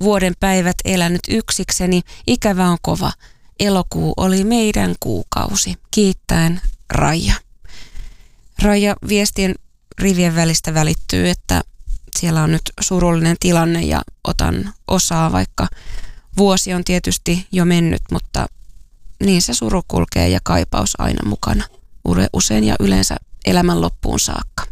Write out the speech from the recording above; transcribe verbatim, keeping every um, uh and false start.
vuoden päivät elänyt yksikseni. Ikävä on kova. Elokuu oli meidän kuukausi. Kiittäen Raija. Raija, viestien rivien välistä välittyy, että siellä on nyt surullinen tilanne ja otan osaa, vaikka vuosi on tietysti jo mennyt, mutta niin se suru kulkee ja kaipaus aina mukana. Usein ja yleensä elämän loppuun saakka.